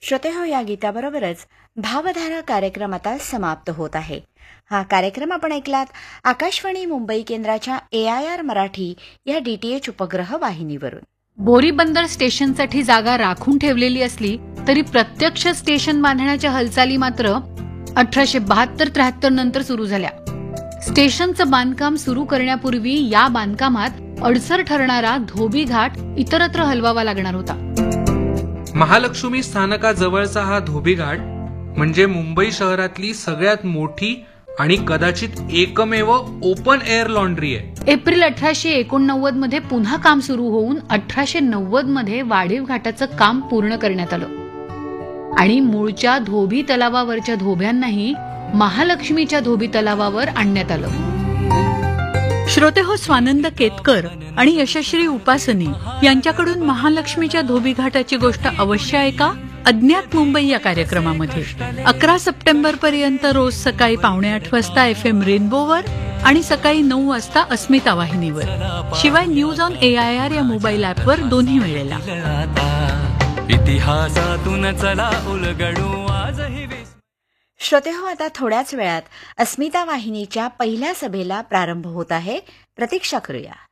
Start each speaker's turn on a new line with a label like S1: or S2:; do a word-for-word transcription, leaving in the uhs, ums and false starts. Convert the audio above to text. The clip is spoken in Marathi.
S1: श्रोतेहो, या गीताबरोबरच भावधारा कार्यक्रम आता समाप्त होत आहे. हा कार्यक्रम आपण ऐकलात आकाशवाणी मुंबई केंद्राच्या ए आय आर मराठी या डीटीएच उपग्रह वाहिनीवरून.
S2: बोरीबंदर स्टेशनसाठी जागा राखून ठेवलेली असली तरी प्रत्यक्ष स्टेशन बांधण्याच्या हालचाली मात्र अठराशे बहात्तर त्र्याहत्तर नंतर सुरू झाल्या. स्टेशनचं बांधकाम सुरू करण्यापूर्वी या बांधकामात अडसर ठरणारा धोबी घाट इतरत्र हलवावा लागणार होता.
S3: महालक्ष्मी स्थानकाजवळचा हा धोबी घाट म्हणजे मुंबई शहरातली सगळ्यात मोठी आणि कदाचित एकमेव ओपन एअर लॉन्ड्री आहे.
S2: एप्रिल अठराशे एकोणनव्वद मध्ये पुन्हा काम सुरू होऊन अठराशे नव्वद मध्ये वाढीव घाटाचं काम पूर्ण करण्यात आलं आणि मूळच्या धोबी तलावावरच्या धोब्यांनाही महालक्ष्मीच्या धोबी तलावावर आणण्यात आलं.
S4: श्रोतेहो, स्वानंद केतकर आणि यशश्री उपासनी यांच्याकडून महालक्ष्मीच्या धोबी घाटाची गोष्ट अवश्य ऐका अज्ञात मुंबई या कार्यक्रमामध्ये. अकरा सप्टेंबर पर्यंत रोज सकाळी पावणे आठ वाजता एफ एम रेनबोवर आणि सकाळी नऊ वाजता अस्मिता वाहिनीवर. शिवाय news on A I R या मोबाईल ऍपवर दोन्ही वेळेला.
S5: इतिहासातून चला उलगडू आजही.
S1: श्रोतेहो, आता थोड्याच वेळात अस्मिता वाहिनीच्या पहिल्या सभेला प्रारंभ होत आहे. प्रतीक्षा करूया.